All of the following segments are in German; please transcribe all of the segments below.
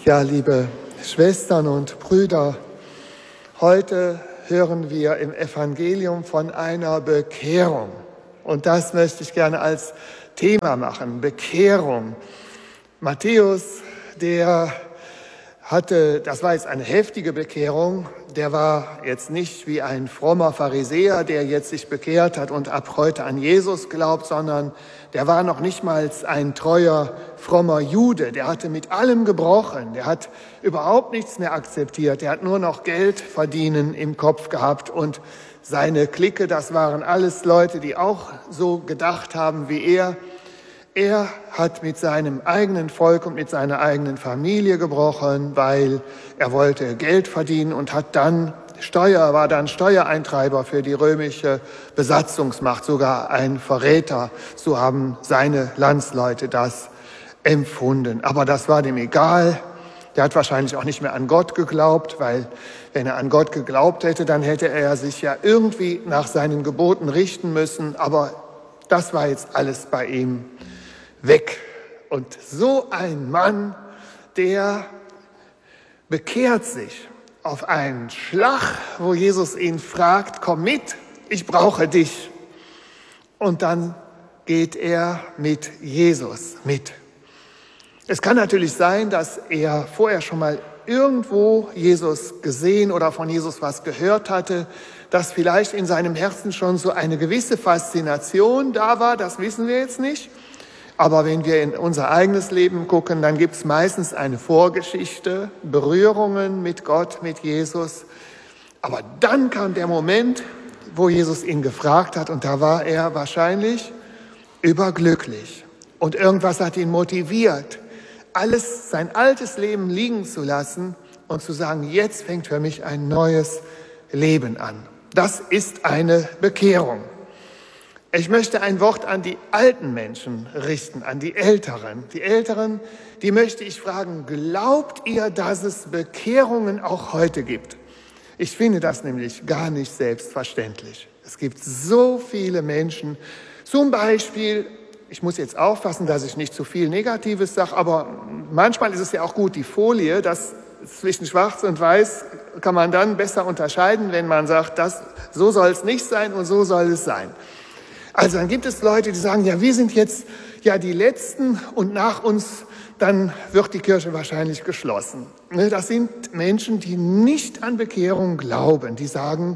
Ja, liebe Schwestern und Brüder, heute hören wir im Evangelium von einer Bekehrung. Und das möchte ich gerne als Thema machen, Bekehrung. Matthäus, das war jetzt eine heftige Bekehrung, der war jetzt nicht wie ein frommer Pharisäer, der jetzt sich bekehrt hat und ab heute an Jesus glaubt, sondern der war noch nicht mal ein treuer, frommer Jude. Der hatte mit allem gebrochen, der hat überhaupt nichts mehr akzeptiert, der hat nur noch Geld verdienen im Kopf gehabt und seine Clique, das waren alles Leute, die auch so gedacht haben wie er. Er hat mit seinem eigenen Volk und mit seiner eigenen Familie gebrochen, weil er wollte Geld verdienen und war dann Steuereintreiber für die römische Besatzungsmacht, sogar ein Verräter. So haben seine Landsleute das empfunden. Aber das war dem egal. Der hat wahrscheinlich auch nicht mehr an Gott geglaubt, weil wenn er an Gott geglaubt hätte, dann hätte er sich ja irgendwie nach seinen Geboten richten müssen. Aber das war jetzt alles bei ihm weg. Und so ein Mann, der bekehrt sich auf einen Schlag, wo Jesus ihn fragt, komm mit, ich brauche dich. Und dann geht er mit Jesus mit. Es kann natürlich sein, dass er vorher schon mal irgendwo Jesus gesehen oder von Jesus was gehört hatte, dass vielleicht in seinem Herzen schon so eine gewisse Faszination da war, das wissen wir jetzt nicht. Aber wenn wir in unser eigenes Leben gucken, dann gibt es meistens eine Vorgeschichte, Berührungen mit Gott, mit Jesus. Aber dann kam der Moment, wo Jesus ihn gefragt hat und da war er wahrscheinlich überglücklich. Und irgendwas hat ihn motiviert, sein altes Leben liegen zu lassen und zu sagen, jetzt fängt für mich ein neues Leben an. Das ist eine Bekehrung. Ich möchte ein Wort an die alten Menschen richten, an die Älteren. Die Älteren, die möchte ich fragen, glaubt ihr, dass es Bekehrungen auch heute gibt? Ich finde das nämlich gar nicht selbstverständlich. Es gibt so viele Menschen, zum Beispiel, ich muss jetzt aufpassen, dass ich nicht zu viel Negatives sage, aber manchmal ist es ja auch gut, die Folie, das zwischen Schwarz und Weiß kann man dann besser unterscheiden, wenn man sagt, so soll es nicht sein und so soll es sein. Also dann gibt es Leute, die sagen, ja, wir sind jetzt ja die Letzten und nach uns, dann wird die Kirche wahrscheinlich geschlossen. Das sind Menschen, die nicht an Bekehrung glauben, die sagen,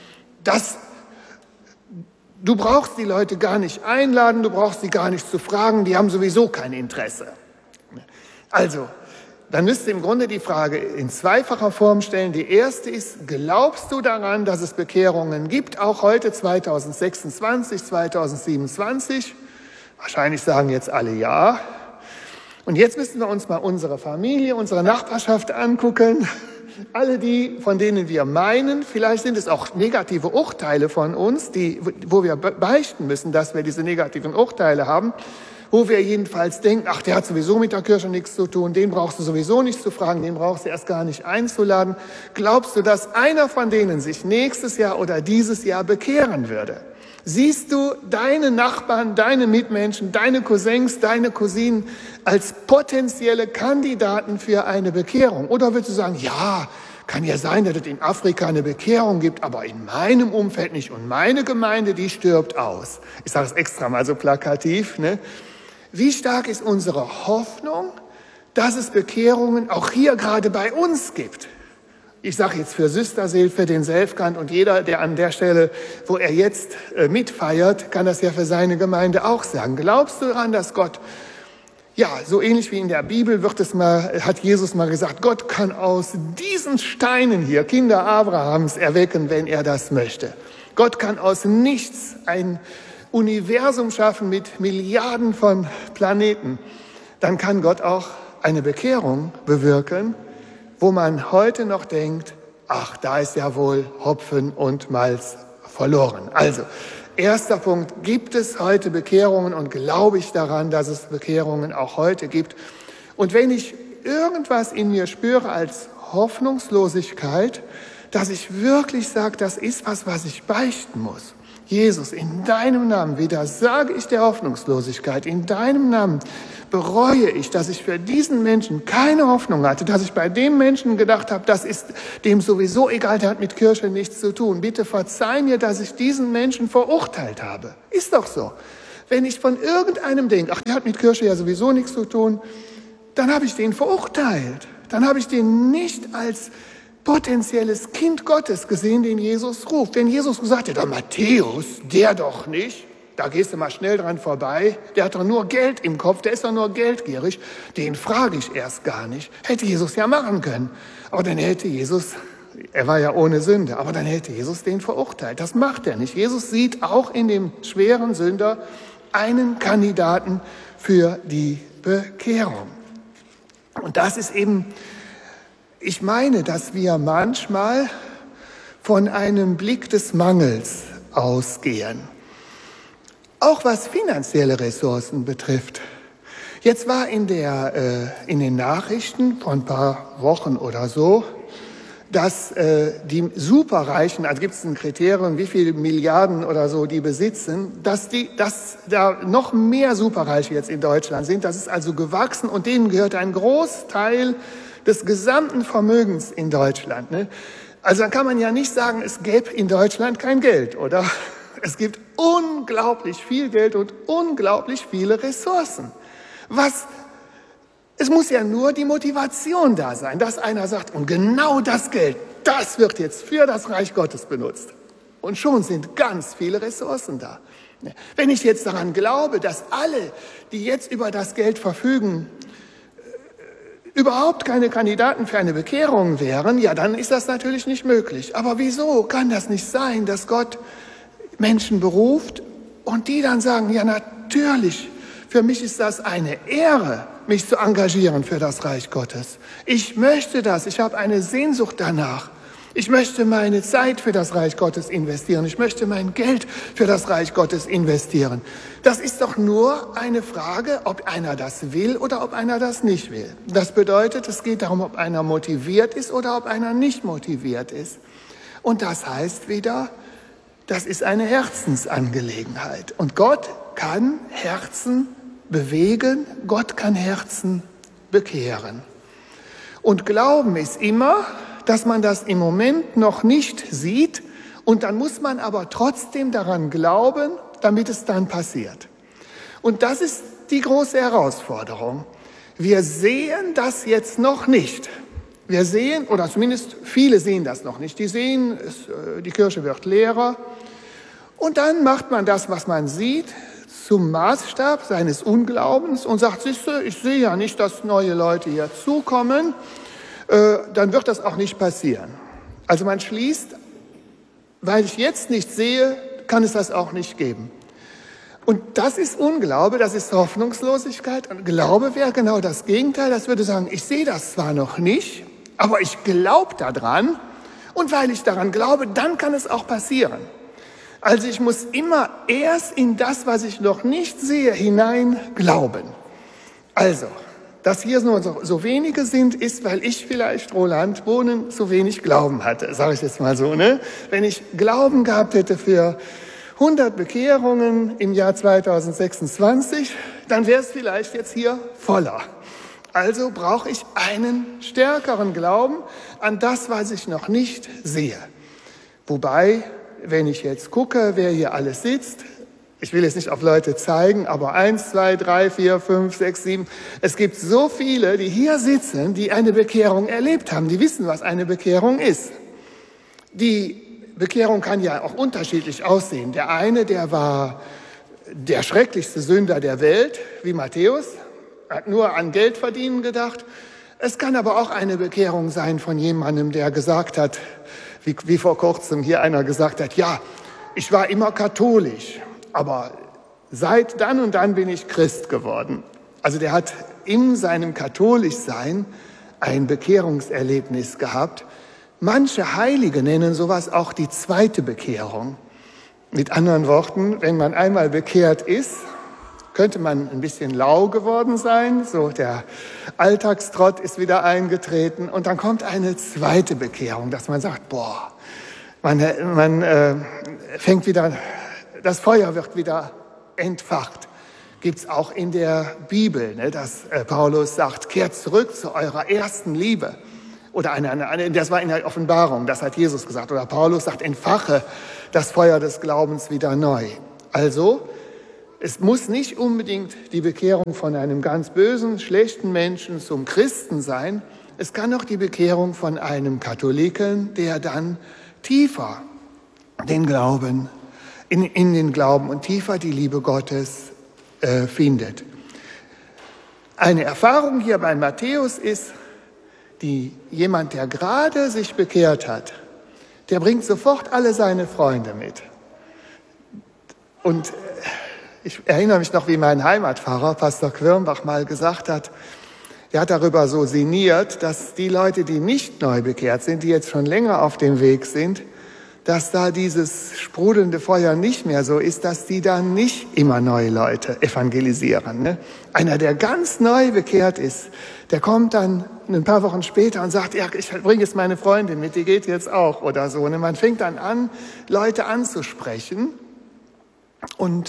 du brauchst die Leute gar nicht einladen, du brauchst sie gar nicht zu fragen, die haben sowieso kein Interesse. Also, dann müsst ihr im Grunde die Frage in zweifacher Form stellen. Die erste ist, glaubst du daran, dass es Bekehrungen gibt, auch heute 2026, 2027? Wahrscheinlich sagen jetzt alle ja. Und jetzt müssen wir uns mal unsere Familie, unsere Nachbarschaft angucken. Alle die, von denen wir meinen, vielleicht sind es auch negative Urteile von uns, wo wir beichten müssen, dass wir diese negativen Urteile haben, wo wir jedenfalls denken, ach, der hat sowieso mit der Kirche nichts zu tun, den brauchst du sowieso nicht zu fragen, den brauchst du erst gar nicht einzuladen. Glaubst du, dass einer von denen sich nächstes Jahr oder dieses Jahr bekehren würde? Siehst du deine Nachbarn, deine Mitmenschen, deine Cousins, deine Cousinen als potenzielle Kandidaten für eine Bekehrung? Oder würdest du sagen, ja, kann ja sein, dass es in Afrika eine Bekehrung gibt, aber in meinem Umfeld nicht und meine Gemeinde, die stirbt aus. Ich sage es extra mal so plakativ, ne? Wie stark ist unsere Hoffnung, dass es Bekehrungen auch hier gerade bei uns gibt? Ich sage jetzt für Süsterseel, für den Selfkant und jeder, der an der Stelle, wo er jetzt mitfeiert, kann das ja für seine Gemeinde auch sagen. Glaubst du daran, dass Gott, ja, so ähnlich wie in der Bibel hat Jesus mal gesagt, Gott kann aus diesen Steinen hier Kinder Abrahams erwecken, wenn er das möchte. Gott kann aus nichts ein Universum schaffen mit Milliarden von Planeten. Dann kann Gott auch eine Bekehrung bewirken, wo man heute noch denkt, ach, da ist ja wohl Hopfen und Malz verloren. Also, erster Punkt, gibt es heute Bekehrungen und glaube ich daran, dass es Bekehrungen auch heute gibt? Und wenn ich irgendwas in mir spüre als Hoffnungslosigkeit, dass ich wirklich sage, das ist was ich beichten muss. Jesus, in deinem Namen widersage ich der Hoffnungslosigkeit. In deinem Namen bereue ich, dass ich für diesen Menschen keine Hoffnung hatte, dass ich bei dem Menschen gedacht habe, das ist dem sowieso egal, der hat mit Kirche nichts zu tun. Bitte verzeih mir, dass ich diesen Menschen verurteilt habe. Ist doch so. Wenn ich von irgendeinem denke, ach, der hat mit Kirche ja sowieso nichts zu tun, dann habe ich den verurteilt. Dann habe ich den nicht als potenzielles Kind Gottes gesehen, den Jesus ruft. Wenn Jesus gesagt hätte, Matthäus, der doch nicht, da gehst du mal schnell dran vorbei, der hat doch nur Geld im Kopf, der ist doch nur geldgierig, den frage ich erst gar nicht. Hätte Jesus ja machen können. Aber dann hätte Jesus, er war ja ohne Sünde, aber dann hätte Jesus den verurteilt. Das macht er nicht. Jesus sieht auch in dem schweren Sünder einen Kandidaten für die Bekehrung. Und das ist eben, ich meine, dass wir manchmal von einem Blick des Mangels ausgehen. Auch was finanzielle Ressourcen betrifft. Jetzt war in den Nachrichten vor ein paar Wochen oder so, dass die Superreichen, also gibt es ein Kriterium, wie viele Milliarden oder so die besitzen, dass da noch mehr Superreiche jetzt in Deutschland sind. Das ist also gewachsen und denen gehört ein Großteil des gesamten Vermögens in Deutschland. Ne? Also dann kann man ja nicht sagen, es gäbe in Deutschland kein Geld, oder? Es gibt unglaublich viel Geld und unglaublich viele Ressourcen. Es muss ja nur die Motivation da sein, dass einer sagt, und genau das Geld, das wird jetzt für das Reich Gottes benutzt. Und schon sind ganz viele Ressourcen da. Wenn ich jetzt daran glaube, dass alle, die jetzt über das Geld verfügen, überhaupt keine Kandidaten für eine Bekehrung wären, ja, dann ist das natürlich nicht möglich. Aber wieso kann das nicht sein, dass Gott Menschen beruft und die dann sagen, ja, natürlich, für mich ist das eine Ehre, mich zu engagieren für das Reich Gottes. Ich möchte das, ich habe eine Sehnsucht danach. Ich möchte meine Zeit für das Reich Gottes investieren. Ich möchte mein Geld für das Reich Gottes investieren. Das ist doch nur eine Frage, ob einer das will oder ob einer das nicht will. Das bedeutet, es geht darum, ob einer motiviert ist oder ob einer nicht motiviert ist. Und das heißt wieder, das ist eine Herzensangelegenheit. Und Gott kann Herzen bewegen, Gott kann Herzen bekehren. Und Glauben ist immer, dass man das im Moment noch nicht sieht und dann muss man aber trotzdem daran glauben, damit es dann passiert. Und das ist die große Herausforderung. Wir sehen das jetzt noch nicht. Wir sehen, oder zumindest viele sehen das noch nicht. Die sehen, die Kirche wird leerer und dann macht man das, was man sieht, zum Maßstab seines Unglaubens und sagt, siehste, ich sehe ja nicht, dass neue Leute hier zukommen. Dann wird das auch nicht passieren. Also man schließt, weil ich jetzt nicht sehe, kann es das auch nicht geben. Und das ist Unglaube, das ist Hoffnungslosigkeit. Und Glaube wäre genau das Gegenteil. Das würde sagen, ich sehe das zwar noch nicht, aber ich glaube daran. Und weil ich daran glaube, dann kann es auch passieren. Also ich muss immer erst in das, was ich noch nicht sehe, hinein glauben. Also, dass hier nur so wenige sind, ist, weil ich vielleicht, Roland Bohnen, zu wenig Glauben hatte, sage ich jetzt mal so. Ne? Wenn ich Glauben gehabt hätte für 100 Bekehrungen im Jahr 2026, dann wäre es vielleicht jetzt hier voller. Also brauche ich einen stärkeren Glauben an das, was ich noch nicht sehe. Wobei, wenn ich jetzt gucke, wer hier alles sitzt, ich will jetzt nicht auf Leute zeigen, aber 1, 2, 3, 4, 5, 6, 7. Es gibt so viele, die hier sitzen, die eine Bekehrung erlebt haben. Die wissen, was eine Bekehrung ist. Die Bekehrung kann ja auch unterschiedlich aussehen. Der eine, der war der schrecklichste Sünder der Welt, wie Matthäus, hat nur an Geld verdienen gedacht. Es kann aber auch eine Bekehrung sein von jemandem, der gesagt hat, wie vor kurzem hier einer gesagt hat, ja, ich war immer katholisch. Aber seit dann und dann bin ich Christ geworden. Also der hat in seinem Katholischsein ein Bekehrungserlebnis gehabt. Manche Heilige nennen sowas auch die zweite Bekehrung. Mit anderen Worten, wenn man einmal bekehrt ist, könnte man ein bisschen lau geworden sein. So der Alltagstrott ist wieder eingetreten. Und dann kommt eine zweite Bekehrung, dass man sagt, boah, man fängt wieder das Feuer wird wieder entfacht. Gibt es auch in der Bibel, ne, dass Paulus sagt, kehrt zurück zu eurer ersten Liebe. Oder das war in der Offenbarung, das hat Jesus gesagt. Oder Paulus sagt, entfache das Feuer des Glaubens wieder neu. Also, es muss nicht unbedingt die Bekehrung von einem ganz bösen, schlechten Menschen zum Christen sein. Es kann auch die Bekehrung von einem Katholiken, der dann tiefer den Glauben, in den Glauben und tiefer die Liebe Gottes findet. Eine Erfahrung hier bei Matthäus ist, jemand, der gerade sich bekehrt hat, der bringt sofort alle seine Freunde mit. Und ich erinnere mich noch, wie mein Heimatpfarrer, Pastor Quirnbach, mal gesagt hat, er hat darüber so sinniert, dass die Leute, die nicht neu bekehrt sind, die jetzt schon länger auf dem Weg sind, dass da dieses sprudelnde Feuer nicht mehr so ist, dass die dann nicht immer neue Leute evangelisieren. Ne? Einer, der ganz neu bekehrt ist, der kommt dann ein paar Wochen später und sagt, ja, ich bringe jetzt meine Freundin mit, die geht jetzt auch oder so. Und man fängt dann an, Leute anzusprechen. Und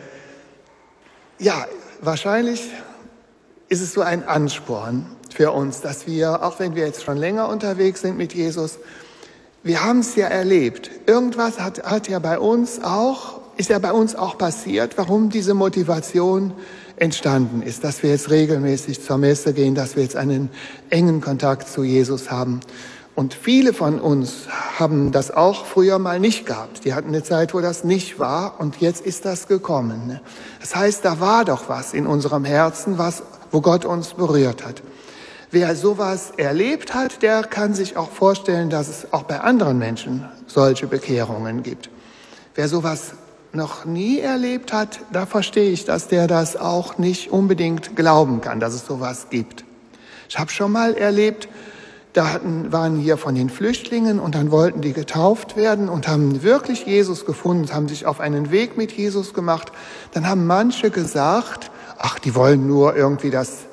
wahrscheinlich ist es so ein Ansporn für uns, dass wir, auch wenn wir jetzt schon länger unterwegs sind mit Jesus, wir haben es ja erlebt. Irgendwas ist ja bei uns auch passiert, warum diese Motivation entstanden ist, dass wir jetzt regelmäßig zur Messe gehen, dass wir jetzt einen engen Kontakt zu Jesus haben. Und viele von uns haben das auch früher mal nicht gehabt. Die hatten eine Zeit, wo das nicht war, und jetzt ist das gekommen. Das heißt, da war doch was in unserem Herzen, wo Gott uns berührt hat. Wer sowas erlebt hat, der kann sich auch vorstellen, dass es auch bei anderen Menschen solche Bekehrungen gibt. Wer sowas noch nie erlebt hat, da verstehe ich, dass der das auch nicht unbedingt glauben kann, dass es sowas gibt. Ich habe schon mal erlebt, waren hier von den Flüchtlingen und dann wollten die getauft werden und haben wirklich Jesus gefunden, haben sich auf einen Weg mit Jesus gemacht. Dann haben manche gesagt, ach, die wollen nur irgendwie, dass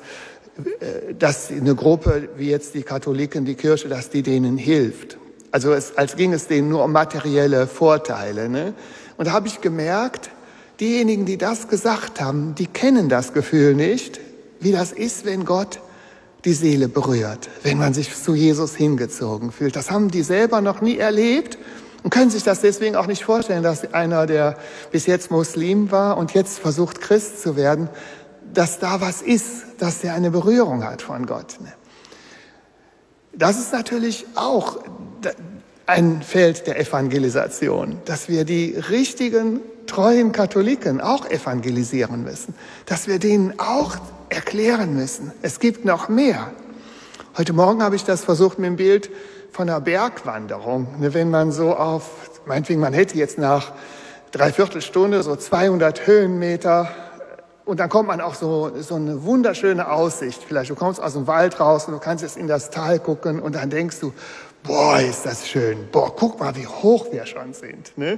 eine Gruppe wie jetzt die Katholiken, die Kirche, dass die denen hilft. Also als ging es denen nur um materielle Vorteile. Ne? Und da habe ich gemerkt, diejenigen, die das gesagt haben, die kennen das Gefühl nicht, wie das ist, wenn Gott die Seele berührt, wenn man sich zu Jesus hingezogen fühlt. Das haben die selber noch nie erlebt und können sich das deswegen auch nicht vorstellen, dass einer, der bis jetzt Muslim war und jetzt versucht, Christ zu werden, dass da was ist, dass der eine Berührung hat von Gott. Das ist natürlich auch ein Feld der Evangelisation, dass wir die richtigen, treuen Katholiken auch evangelisieren müssen, dass wir denen auch erklären müssen, es gibt noch mehr. Heute Morgen habe ich das versucht mit dem Bild von einer Bergwanderung. Wenn man so meinetwegen, man hätte jetzt nach 3/4 Stunde so 200 Höhenmeter und dann kommt man auch so eine wunderschöne Aussicht. Vielleicht du kommst aus dem Wald raus und du kannst jetzt in das Tal gucken und dann denkst du, boah, ist das schön. Boah, guck mal, wie hoch wir schon sind. Ne?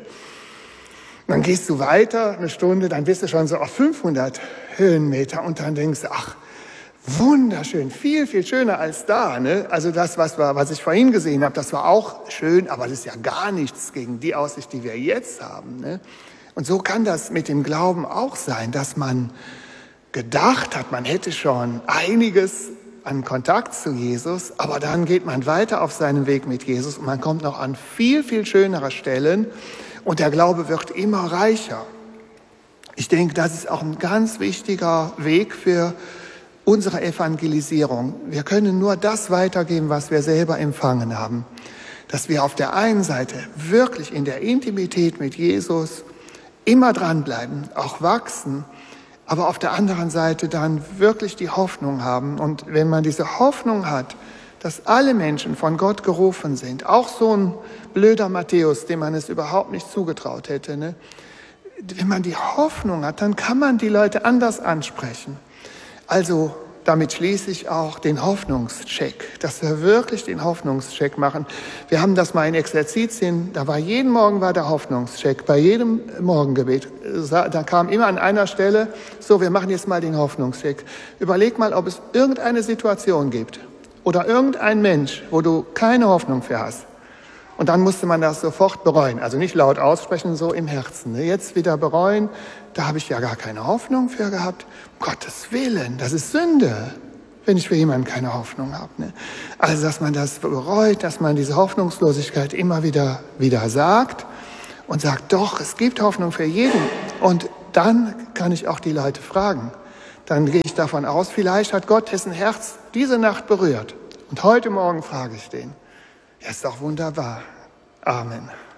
Dann gehst du weiter, eine Stunde, dann bist du schon so auf 500 Höhenmeter und dann denkst du, ach, wunderschön, viel, viel schöner als da. Ne? Also das, was ich vorhin gesehen habe, das war auch schön, aber das ist ja gar nichts gegen die Aussicht, die wir jetzt haben. Ne? Und so kann das mit dem Glauben auch sein, dass man gedacht hat, man hätte schon einiges an Kontakt zu Jesus, aber dann geht man weiter auf seinem Weg mit Jesus und man kommt noch an viel, viel schönere Stellen und der Glaube wird immer reicher. Ich denke, das ist auch ein ganz wichtiger Weg für unsere Evangelisierung. Wir können nur das weitergeben, was wir selber empfangen haben. Dass wir auf der einen Seite wirklich in der Intimität mit Jesus immer dranbleiben, auch wachsen, aber auf der anderen Seite dann wirklich die Hoffnung haben. Und wenn man diese Hoffnung hat, dass alle Menschen von Gott gerufen sind, auch so ein blöder Matthäus, dem man es überhaupt nicht zugetraut hätte, ne? Wenn man die Hoffnung hat, dann kann man die Leute anders ansprechen. Also damit schließe ich auch den Hoffnungscheck, dass wir wirklich den Hoffnungscheck machen. Wir haben das mal in Exerzitien, jeden Morgen war der Hoffnungscheck, bei jedem Morgengebet. Da kam immer an einer Stelle, so, wir machen jetzt mal den Hoffnungscheck. Überleg mal, ob es irgendeine Situation gibt oder irgendein Mensch, wo du keine Hoffnung für hast. Und dann musste man das sofort bereuen. Also nicht laut aussprechen, so im Herzen. Jetzt wieder bereuen, da habe ich ja gar keine Hoffnung für gehabt. Um Gottes Willen, das ist Sünde, wenn ich für jemanden keine Hoffnung habe. Also, dass man das bereut, dass man diese Hoffnungslosigkeit immer wieder sagt und sagt, doch, es gibt Hoffnung für jeden. Und dann kann ich auch die Leute fragen. Dann gehe ich davon aus, vielleicht hat Gott dessen Herz diese Nacht berührt. Und heute Morgen frage ich den. Ja, ist doch wunderbar. Amen.